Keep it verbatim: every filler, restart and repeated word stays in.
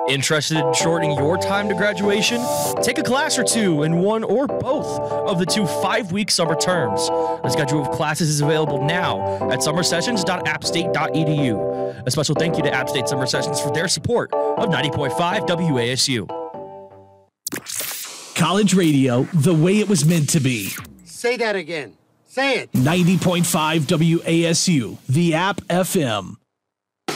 Interested in shortening your time to graduation? Take a class or two in one or both of the two five-week summer terms. A schedule of classes is available now at summer sessions dot app state dot e d u. A special thank you to App State Summer Sessions for their support of ninety point five W A S U. College radio, the way it was meant to be. Say that again. Say it. ninety point five W A S U, the App F M.